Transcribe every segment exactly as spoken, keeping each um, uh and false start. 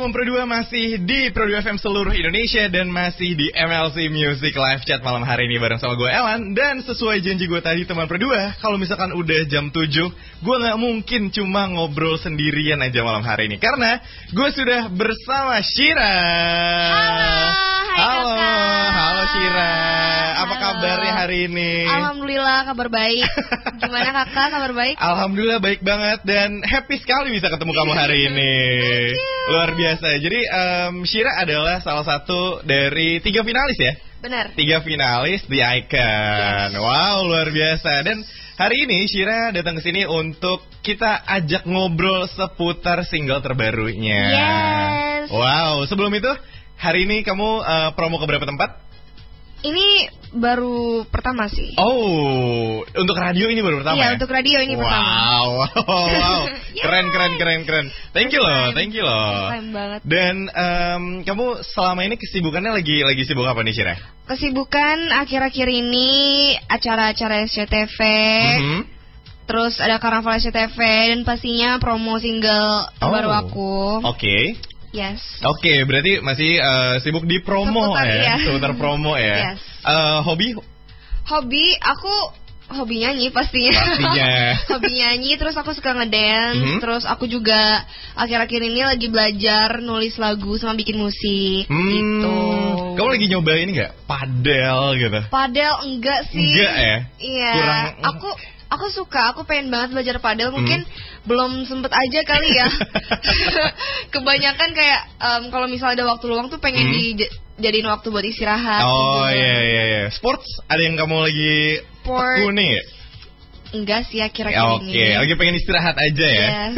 teman Pro dua masih di Pro dua F M seluruh Indonesia dan masih di M L C Music Live Chat malam hari ini bareng sama gue Elan. Dan sesuai janji gue tadi teman Pro dua, kalau misalkan udah jam tujuh, gue gak mungkin cuma ngobrol sendirian aja malam hari ini, karena gue sudah bersama Shira. Halo, hai Halo, kakak. halo Shira. Apa Halo. kabarnya hari ini? Alhamdulillah kabar baik. Gimana kakak, kabar baik? Alhamdulillah baik banget dan happy sekali bisa ketemu kamu hari ini. Luar biasa. Jadi um, Shira adalah salah satu dari tiga finalis ya? Benar. Tiga finalis di Icon. Yes. Wow, luar biasa. Dan hari ini Shira datang ke sini untuk kita ajak ngobrol seputar single terbarunya. Yes. Wow, sebelum itu hari ini kamu uh, promo ke berapa tempat? Ini baru pertama sih. Oh, untuk radio ini baru pertama Iya, ya? untuk radio ini wow, pertama. Wow, wow, keren, Yay. keren, keren, keren. Thank you loh, thank you loh. Keren banget. Dan um, kamu selama ini kesibukannya lagi lagi sibuk apa nih, Shira? Kesibukan akhir-akhir ini acara-acara S C T V. Mm-hmm. Terus ada karnaval S C T V dan pastinya promo single terbaru Oh. aku. Oke. Okay. Yes. Oke, okay, berarti masih uh, sibuk di promo Seputar, ya, iya. seputar promo ya. Yes. Uh, hobi? Hobi aku hobi nyanyi pastinya. Pastinya. Hobi nyanyi, terus aku suka ngedance, Mm-hmm. terus aku juga akhir-akhir ini lagi belajar nulis lagu sama bikin musik Hmm, gitu. Kamu lagi nyoba ini nggak? Padel gitu? Padel enggak sih? Enggak ya? Iya. Kurang. Aku aku suka, aku pengen banget belajar padel, mungkin hmm. belum sempet aja kali ya. Kebanyakan kayak um, kalau misalnya ada waktu luang tuh pengen hmm. dijadiin waktu buat istirahat. Oh gitu. iya iya iya. Sports ada yang kamu lagi Sport. tekuni ya? Enggak sih akhir-akhir Ya, ini. Oke, lagi pengen istirahat aja ya. Yes.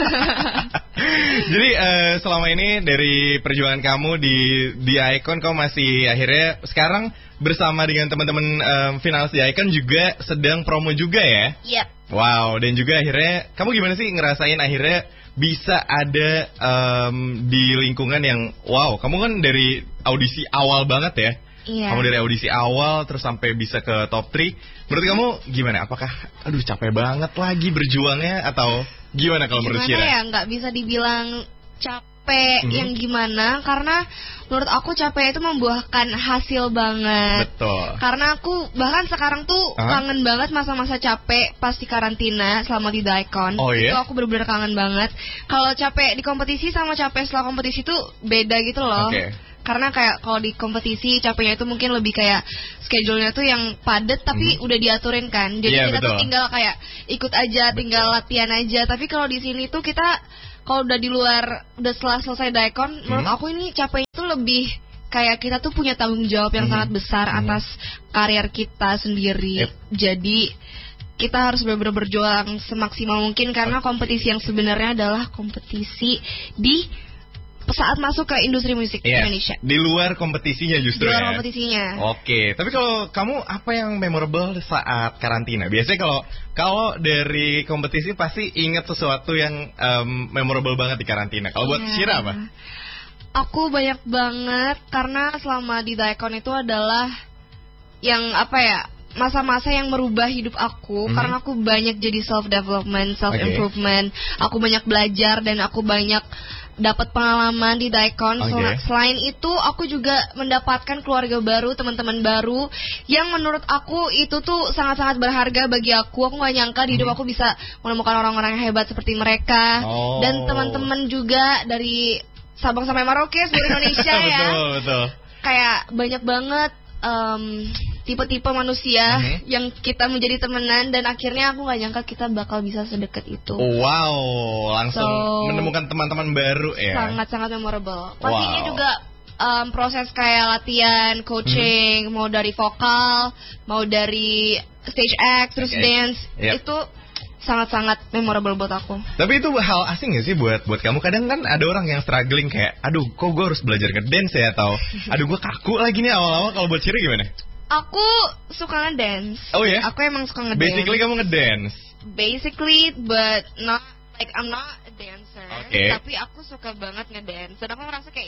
Jadi uh, selama ini dari perjuangan kamu di di Icon, kamu masih akhirnya sekarang bersama dengan teman-teman um, finalis di Icon juga sedang promo juga ya? Yep. Wow, dan juga akhirnya kamu gimana sih ngerasain akhirnya bisa ada um, di lingkungan yang wow, kamu kan dari audisi awal banget ya? Iya. Kamu dari audisi awal terus sampai bisa ke top tiga. Menurut kamu gimana? Apakah aduh capek banget lagi berjuangnya atau gimana kalau menurut Shira? Gimana ya, nggak bisa dibilang capek Hmm. yang gimana, karena menurut aku capek itu membuahkan hasil banget. Betul. Karena aku bahkan sekarang tuh Hah? kangen banget masa-masa capek pas di karantina selama di Daikon. Oh, iya? Itu aku bener-bener kangen banget. Kalau capek di kompetisi sama capek setelah kompetisi tuh beda gitu loh. Oke. Karena kayak kalau di kompetisi capeknya itu mungkin lebih kayak schedule-nya tuh yang padat tapi Hmm. udah diaturin kan. Jadi Iya, kita tuh betul. tinggal kayak ikut aja, tinggal latihan aja. Tapi kalau di sini tuh kita kalau udah di luar, udah setelah selesai Daikon, menurut aku ini capeknya tuh lebih kayak kita tuh punya tanggung jawab yang Hmm. sangat besar Hmm. atas karir kita sendiri. Yep. Jadi kita harus benar-benar berjuang semaksimal mungkin, karena kompetisi yang sebenarnya adalah kompetisi di saat masuk ke industri musik Yes, Indonesia. di luar kompetisinya justru Di luar ya. kompetisinya. Oke, tapi kalau kamu apa yang memorable saat karantina? Biasanya kalau kalau dari kompetisi pasti ingat sesuatu yang um, memorable banget di karantina. Kalau buat Iya. Shira apa? Aku banyak banget karena selama di Daikon itu adalah yang apa ya, masa-masa yang merubah hidup aku. Mhm. Karena aku banyak jadi self development, self improvement. Aku banyak belajar dan aku banyak dapat pengalaman di Daikon. Oke. Sel- Selain itu aku juga mendapatkan keluarga baru, teman-teman baru yang menurut aku itu tuh sangat-sangat berharga bagi aku. Aku gak nyangka di hidup Mhm. aku bisa menemukan orang-orang yang hebat seperti mereka. Oh. Dan teman-teman juga dari Sabang sampai Merauke seluruh Indonesia ya. Betul, betul. Kayak banyak banget em, tipe-tipe manusia Mhm. yang kita menjadi temenan, dan akhirnya aku gak nyangka kita bakal bisa sedekat itu. Wow, langsung So, menemukan teman-teman baru ya. Sangat-sangat memorable. Pastinya Wow. juga em, proses kayak latihan, coaching, mau dari vokal, mau dari stage act, terus Oke. dance, Yep. itu sangat-sangat memorable buat aku. Tapi itu hal asing gak sih buat buat kamu? Kadang kan ada orang yang struggling kayak, aduh kok gue harus belajar ngedance ya, atau aduh gue kaku lagi nih awal-awal. Kalau buat Shira gimana? Aku suka ngedance. Oh ya? Aku emang suka ngedance. Basically kamu ngedance. Basically, but not like I'm not a dancer. Oke. Tapi aku suka banget ngedance. Dan aku ngerasa kayak